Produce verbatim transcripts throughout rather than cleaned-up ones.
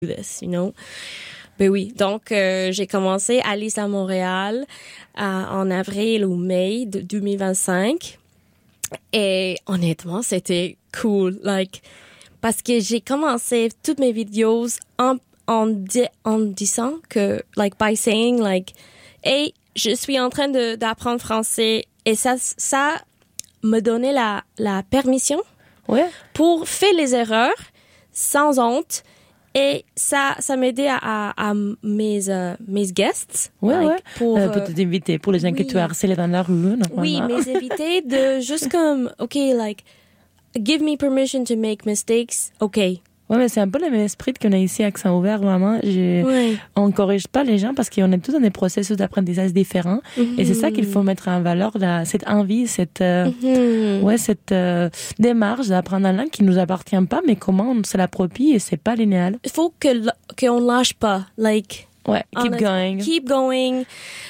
this, you know. Ben oui, donc euh, j'ai commencé à l'I S à Montréal euh, en avril ou mai de deux mille vingt-cinq. Et honnêtement, c'était cool, like, parce que j'ai commencé toutes mes vidéos en en, di- en disant que, like, by saying, like, hey, je suis en train de d'apprendre français, et ça ça me donnait la la permission Ouais. pour faire les erreurs sans honte. Et ça, ça m'aidait à, à, à mes, euh, mes guests. Ouais, like, ouais. Pour, euh, euh, pour tes invités, pour les gens oui. que tu as harcelés dans la rue, normalement. oui, mes invités de juste comme, OK, like, give me permission to make mistakes. OK. Ouais, mais c'est un peu le même esprit qu'on a ici à Accent Ouvert, vraiment. J'ai... Ouais. On encourage pas les gens parce qu'on est tous dans des processus d'apprentissage différents. Mm-hmm. Et c'est ça qu'il faut mettre en valeur, là, cette envie, cette, euh, Mm-hmm. ouais, cette euh, démarche d'apprendre la langue qui nous appartient pas, mais comment on se l'approprie et c'est pas linéal. Il faut que, l- qu'on lâche pas. Like, Ouais, keep honest- going. Keep going.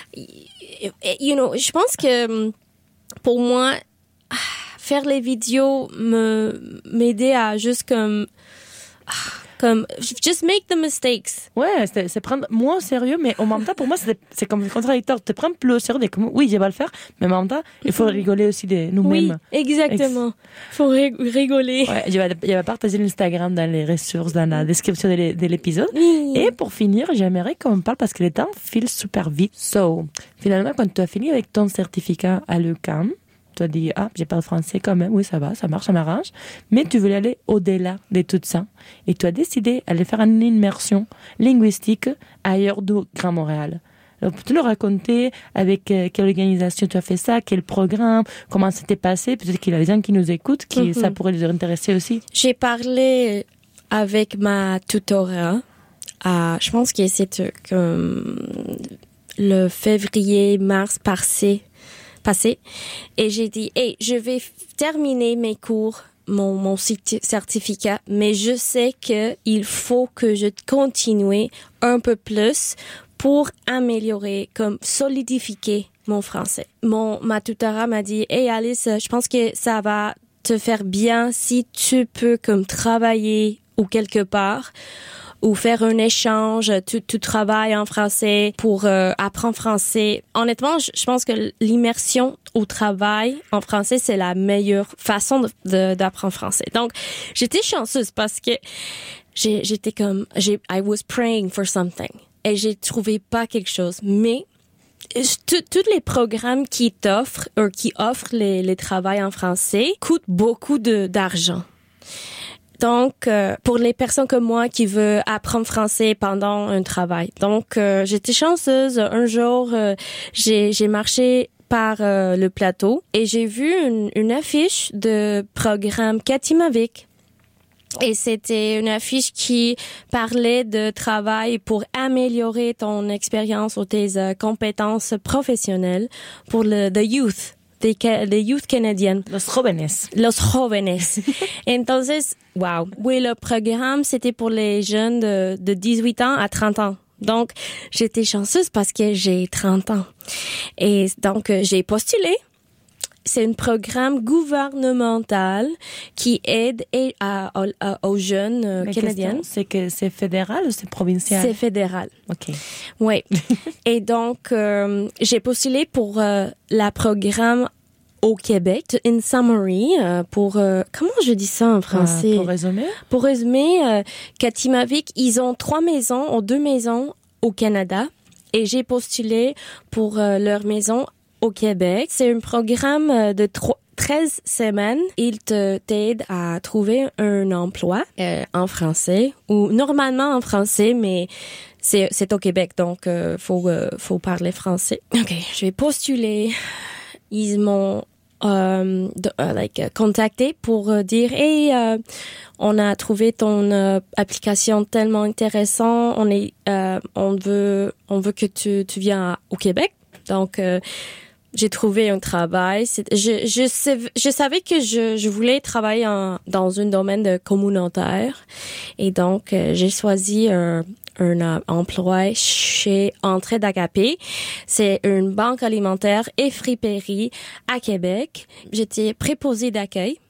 You know, je pense que pour moi, faire les vidéos me, m'aider à juste comme, comme, just make the mistakes. Ouais, c'est, c'est prendre moins au sérieux, mais en même temps, pour moi, c'est, c'est comme contradictoire. Te prendre plus au sérieux, comme, oui, je vais le faire, mais en même temps, il faut rigoler aussi de nous-mêmes. Oui, exactement. Il faut rig- rigoler. Ouais, je vais, je vais partager l'Instagram dans les ressources, dans la description de, l'é- de l'épisode. Oui. Et pour finir, j'aimerais qu'on parle parce que le temps file super vite. So, finalement, quand tu as fini avec ton certificat à l'U Q A M, tu as dit, ah, j'ai parlé français quand même, oui, ça va, ça marche, ça m'arrange. Mais tu voulais aller au-delà de tout ça. Et tu as décidé d'aller faire une immersion linguistique ailleurs du Grand Montréal. Alors, peux-tu nous raconter avec euh, quelle organisation tu as fait ça, quel programme, comment ça s'est passé? Peut-être qu'il y a des gens qui nous écoutent, qui Mm-hmm. ça pourrait les intéresser aussi. J'ai parlé avec ma tutorat, à, je pense que c'est comme le février, mars passé, passé. Et j'ai dit, hey, je vais f- terminer mes cours, mon, mon certi- certificat, mais je sais que il faut que je continue un peu plus pour améliorer, comme solidifier mon français. Mon, ma tutorat m'a dit, hey Alice, je pense que ça va te faire bien si tu peux comme travailler ou quelque part ou faire un échange, tu, tu travailles en français pour euh, apprendre français. Honnêtement, je, je pense que l'immersion au travail en français, c'est la meilleure façon de, de, d'apprendre français. Donc, j'étais chanceuse parce que j'ai, j'étais comme, j'ai, I was praying for something et j'ai trouvé pas quelque chose. Mais tous les programmes qui t'offrent ou qui offrent les, les travails en français coûtent beaucoup de, d'argent. Donc, euh, pour les personnes comme moi qui veulent apprendre français pendant un travail. Donc, euh, j'étais chanceuse. Un jour, euh, j'ai, j'ai marché par euh, le plateau et j'ai vu une, une affiche de programme Katimavik. Et c'était une affiche qui parlait de travail pour améliorer ton expérience ou tes euh, compétences professionnelles pour le the youth. Des, des youth canadiennes. Los jóvenes. Los jóvenes. Entonces, wow. Oui, le programme, c'était pour les jeunes de, de dix-huit ans à trente ans. Donc, j'étais chanceuse parce que j'ai trente ans. Et donc, j'ai postulé. C'est un programme gouvernemental qui aide à, à, à, aux jeunes euh, Ma canadiennes. question, c'est que c'est fédéral ou c'est provincial? C'est fédéral. OK. Oui. Et donc, euh, j'ai postulé pour euh, la programme au Québec, in summary, euh, pour... Euh, comment je dis ça en français? Euh, pour résumer? Pour résumer, euh, Katimavik, ils ont trois maisons, ou deux maisons au Canada, et j'ai postulé pour euh, leur maison au Québec. C'est un programme de trois, treize semaines. Il te t'aide à trouver un emploi euh, en français ou normalement en français, mais c'est c'est au Québec, donc euh, faut euh, faut parler français. Ok, je vais postuler. Ils m'ont euh, de, uh, like contacté pour euh, dire hey euh, on a trouvé ton euh, application tellement intéressante. On est euh, on veut on veut que tu tu viennes au Québec. Donc euh, j'ai trouvé un travail. C'est, je, je, sais, je savais que je, je voulais travailler en, dans un domaine de communautaire. Et donc, euh, j'ai choisi un, un euh, emploi chez Entraide Agapé. C'est une banque alimentaire et friperie à Québec. J'étais préposée d'accueil.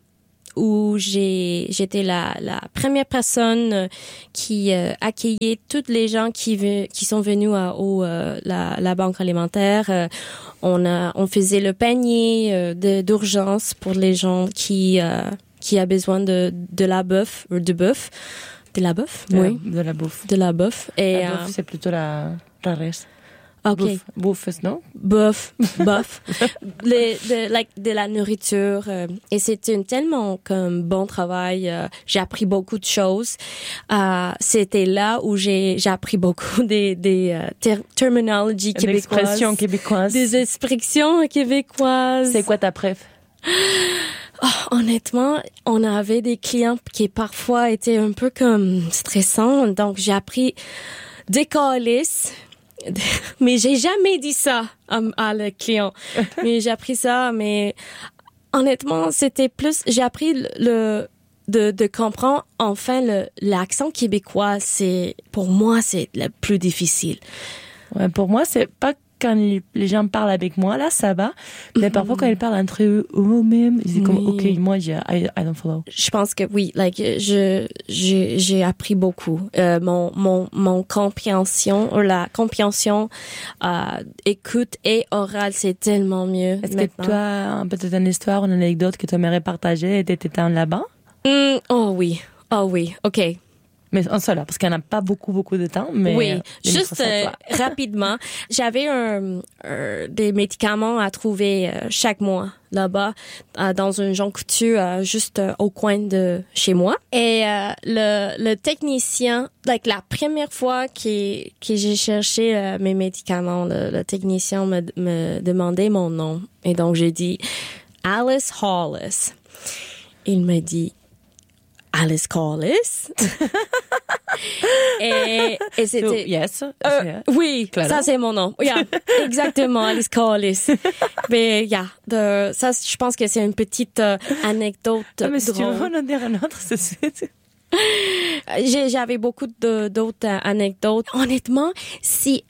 où j'ai j'étais la la première personne qui euh, accueillait toutes les gens qui ve- qui sont venus à au euh, la la banque alimentaire. Euh, on a on faisait le panier euh, de d'urgence pour les gens qui euh, qui a besoin de de la boeuf ou de bœuf. De la boeuf? De Oui. La, de la bouffe. De la boeuf. Et, la bouffe, euh, c'est plutôt la, la res. OK. Bouffe, bouffe, non? Boeuf, boeuf. Les, de, like, de la nourriture. Euh, et c'était un tellement comme bon travail. Euh, j'ai appris beaucoup de choses. Euh, c'était là où j'ai, j'ai appris beaucoup des, des euh, ter- terminologies québécoises. Des expressions québécoises. Des expressions québécoises. C'est quoi ta préf? Oh, honnêtement, on avait des clients qui parfois étaient un peu comme stressants, donc j'ai appris des calices, mais j'ai jamais dit ça à, à le client. Mais j'ai appris ça, mais honnêtement, c'était plus, j'ai appris le, le de, de comprendre enfin le, l'accent québécois. C'est, pour moi, c'est le plus difficile. Ouais, pour moi, c'est pas quand les gens parlent avec moi, là, ça va. Mais mm-hmm. parfois, quand ils parlent entre eux, eux-mêmes, ils disent comme, OK, moi, je, I, I don't follow. Je pense que oui, like, je, j'ai, j'ai appris beaucoup. Euh, mon, mon, mon compréhension, ou la compréhension, euh, écoute et orale, c'est tellement mieux. Est-ce maintenant. que tu as peut-être une histoire, une anecdote que tu aimerais partager et t'étais là-bas? Mm, oh oui. Oh oui. OK. Mais en cela, parce qu'il n'y en a pas beaucoup, beaucoup de temps. Mais oui, euh, juste euh, rapidement. J'avais un, un, des médicaments à trouver euh, chaque mois là-bas, euh, dans un Jean Coutu, euh, juste euh, au coin de chez moi. Et euh, le, le technicien, like, la première fois que, que j'ai cherché euh, mes médicaments, le, le technicien me, me demandait mon nom. Et donc, j'ai dit Alice Hollis. Il me dit Alice Hollis. et, et c'était... So, yes. Euh, yeah. Oui, Claro. Ça c'est mon nom. Yeah, exactement, Alice Hollis. Mais yeah, de, ça je pense que c'est une petite euh, anecdote Ah, mais si drôle. tu veux en dire un autre, c'est... c'est... J'ai, j'avais beaucoup de, d'autres euh, anecdotes. Honnêtement, si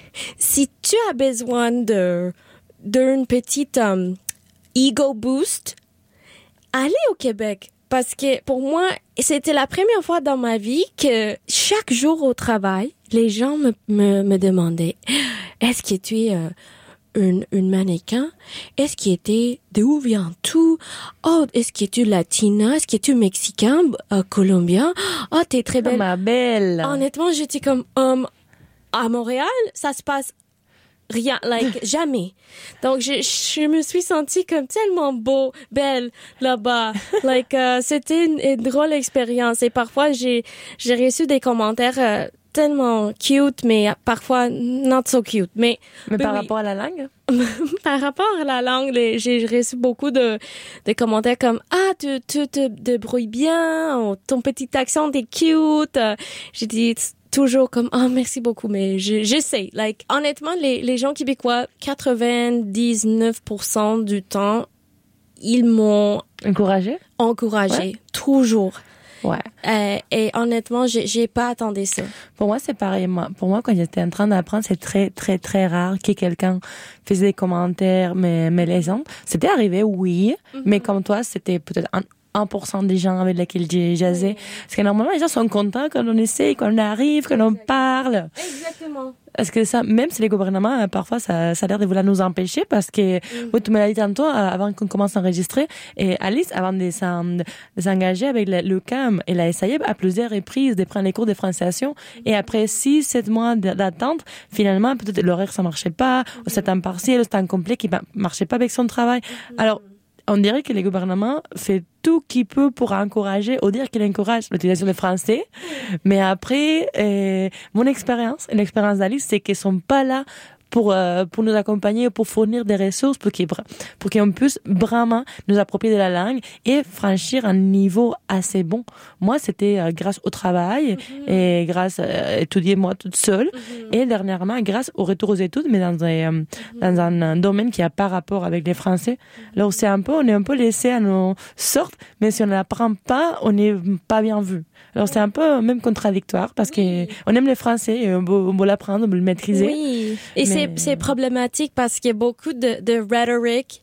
si tu as besoin de d'une petite um, ego boost, allez au Québec. Parce que pour moi, c'était la première fois dans ma vie que chaque jour au travail, les gens me, me, me demandaient « Est-ce que tu es euh, une, une mannequin? Est-ce que tu es... D'où viens-tu? Oh, est-ce que tu es latina? Est-ce que tu es mexicain? Euh, colombien? Oh, t'es très belle. » Oh, ma belle! Honnêtement, j'étais comme um, « À Montréal, ça se passe... » Rien, like, jamais. Donc, je, je me suis sentie comme tellement beau, belle, là-bas. Like, uh, c'était une, une drôle expérience. Et parfois, j'ai, j'ai reçu des commentaires euh, tellement cute, mais parfois not so cute. Mais, mais par oui. rapport à la langue? Par rapport à la langue, les, j'ai reçu beaucoup de, de commentaires comme « Ah, tu, tu te débrouilles bien, oh, ton petit accent, t'es cute. » J'ai dit toujours comme « Ah, oh, merci beaucoup, mais je, j'essaie. » Like, honnêtement, les, les gens québécois, quatre-vingt-dix-neuf pour cent du temps, ils m'ont... Encouragé? Encouragé, ouais. Toujours. Ouais. Euh, et honnêtement, j'ai, j'ai pas attendu ça. Pour moi, c'est pareil. Moi, pour moi, quand j'étais en train d'apprendre, c'est très, très, très rare que quelqu'un faisait des commentaires mais malaisants. C'était arrivé, oui, mm-hmm. mais comme toi, c'était peut-être un, un pour cent des gens avec lesquels j'ai jasé. Oui. Parce que normalement, les gens sont contents quand on essaie, quand on arrive, quand on parle. Exactement. Parce que ça, même si les gouvernements, parfois, ça, ça a l'air de vouloir nous empêcher parce que, mm. oui, tu me l'as dit tantôt, avant qu'on commence à enregistrer, et Alice, avant de, s'en, de s'engager avec le, le C A M, elle a essayé à plusieurs reprises de prendre les cours de franciation, mm. et après six, sept mois d'attente, finalement, peut-être l'horaire, ça marchait pas, mm. ou c'est un partiel, ou c'est un complet qui marchait pas avec son travail. Mm. Alors, on dirait que les gouvernements font tout qu'il peut pour encourager, ou dire qu'il encourage l'utilisation du français. Mais après, euh, mon expérience, et l'expérience d'Alice, c'est qu'ils sont pas là pour euh, pour nous accompagner, pour fournir des ressources, pour qu'ils pour qu'on puisse vraiment nous approprier de la langue et franchir un niveau assez bon. Moi, c'était euh, grâce au travail mm-hmm. et grâce à étudier moi toute seule mm-hmm. et dernièrement grâce au retour aux études, mais dans un euh, mm-hmm. dans un, un domaine qui a pas rapport avec les Français. Mm-hmm. Alors c'est un peu, on est un peu laissé à nos sortes, mais si on n'apprend pas, on n'est pas bien vu. Alors c'est un peu même contradictoire parce oui. que on aime les Français, et on veut, on veut l'apprendre, on veut le maîtriser. Oui. Et mais... c'est c'est problématique parce qu'il y a beaucoup de de rhetoric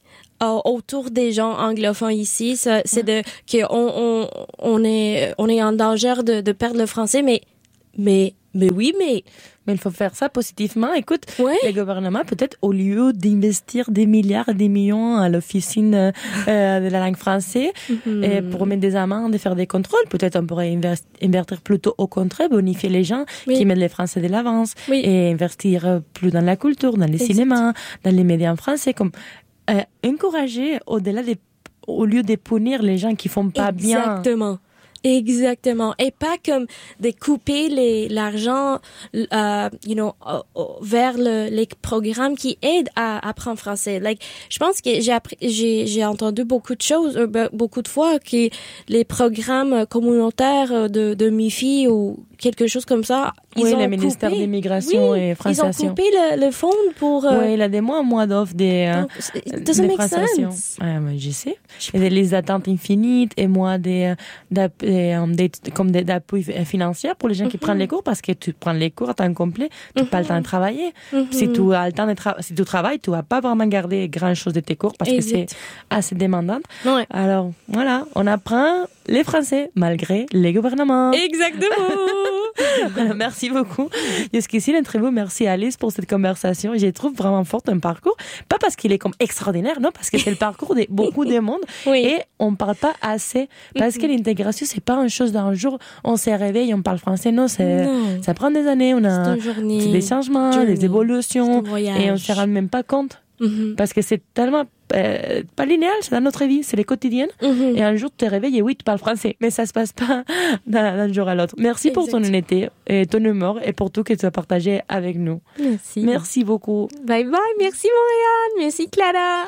euh, autour des gens anglophones ici. Ça, c'est de que on, on on est on est en danger de, de perdre le français, mais mais mais oui, mais Mais il faut faire ça positivement. Écoute, ouais. les gouvernements, peut-être, au lieu d'investir des milliards et des millions à l'officine euh, de la langue française, mm-hmm. et pour mettre des amendes et faire des contrôles, peut-être on pourrait invest- investir plutôt au contraire, bonifier les gens oui. qui mettent les Français de l'avance, oui. et investir plus dans la culture, dans les exact. cinémas, dans les médias en français, comme euh, encourager au-delà des, au lieu de punir les gens qui font pas Exactement. bien. Exactement. Exactement. Et pas comme de couper les, l'argent, euh, you know, euh, vers le, les programmes qui aident à apprendre français. Like, je pense que j'ai appris, j'ai, j'ai entendu beaucoup de choses, euh, beaucoup de fois que les programmes communautaires de, de M I F I ou quelque chose comme ça, ils oui, ont le ministère coupé, d'immigration oui, et franciation. Ils ont coupé le, le fonds pour... Euh, oui, il a des mois en mois d'offres des, euh, des franciations. Ouais, ouais, je sais. Et des listes d'attente infinies et moi des, des, des, comme des d'appui financiers pour les gens qui mm-hmm. prennent les cours parce que tu prends les cours à temps complet, tu n'as mm-hmm. pas le temps de travailler. Mm-hmm. Si tu as le temps de tra- si tu travailles, tu vas pas vraiment garder grand chose de tes cours parce exact. que c'est assez demandant. Ouais. Alors, voilà, on apprend les français malgré les gouvernements. Exactement. Alors, merci beaucoup. Jusqu'ici, l'interview, merci Alice pour cette conversation. Je trouve vraiment forte un parcours. Pas parce qu'il est comme extraordinaire, non, parce que c'est le parcours de beaucoup de monde. Oui. Et on parle pas assez. Parce mm-hmm. que l'intégration, c'est pas une chose d'un jour, on se réveille, on parle français. Non, c'est, non. ça prend des années. On a journée, des changements, journée, des évolutions. Et on se rend même pas compte. Mm-hmm. Parce que c'est tellement euh, pas linéaire, c'est dans notre vie, c'est les quotidiennes. Mm-hmm. Et un jour, tu te réveilles et oui, tu parles français. Mais ça se passe pas d'un, d'un jour à l'autre. Merci exact. Pour ton honnêteté et ton humour et pour tout que tu as partagé avec nous. Merci. Merci beaucoup. Bye bye. Merci Montréal. Merci Clara.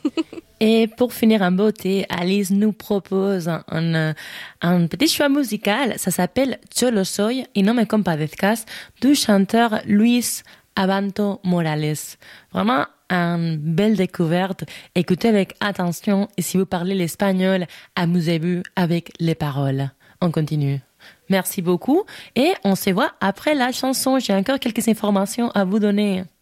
Et pour finir en beauté, Alice nous propose un, un, un petit choix musical. Ça s'appelle Yo lo soy y no me compadezcas du chanteur Luis Abanto Morales. Vraiment une belle découverte. Écoutez avec attention et si vous parlez l'espagnol, amusez-vous avec les paroles. On continue. Merci beaucoup et on se voit après la chanson. J'ai encore quelques informations à vous donner.